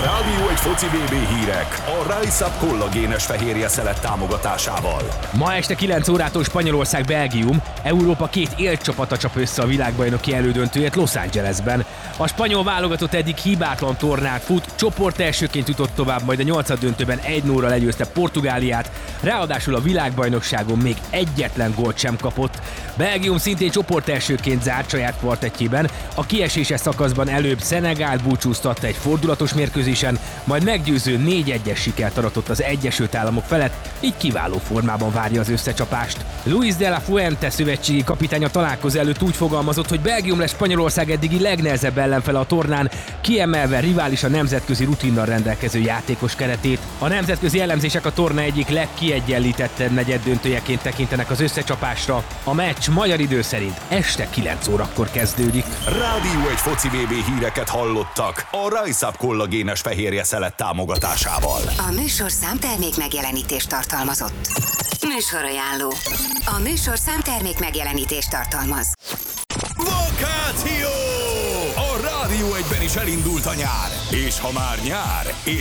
Rádió egy foci BB hírek a Rise Up kollagénes fehérje szelet támogatásával. Ma este 9 órától Spanyolország-Belgium, Európa két élcsapata csap össze a világbajnoki elődöntőjét Los Angelesben. A spanyol válogatott eddig hibátlan tornát fut, csoport elsőként jutott tovább, majd a 8. döntőben 1-0-ra legyőzte Portugáliát, ráadásul a világbajnokságon még egyetlen gólt sem kapott. Belgium szintén csoport elsőként zárt saját kvartettjében, a kieséses szakaszban előbb Szenegált búcsúztatta egy fordulatos mérkőzésen, majd meggyőző 4-1-es sikert aratott az Egyesült Államok felett, így kiváló formában várja az összecsapást. Luis de la Fuente szövetségi kapitány a találkozó előtt úgy fogalmazott, hogy Belgium lesz Spanyolország eddigi legnehezebb ellenfele a tornán, kiemelve rivális a nemzetközi rutinnal rendelkező játékos keretét. A nemzetközi elemzések a torna egyik legkiegyenlítettebb negyeddöntőjeként tekintenek az összecsapásra. A meccs magyar idő szerint este 9 órakor kezdődik. Rádió egy foci BB híreket hallottak a Rise Up kollagénes fehérje szelet támogatásával. A műsorszám termék megjelenítést tartalmazott. Műsorajánló. A műsorszám termék megjelenítést tartalmaz. Vakáció! A Rádió egyben is elindult a nyár. És ha már nyár, és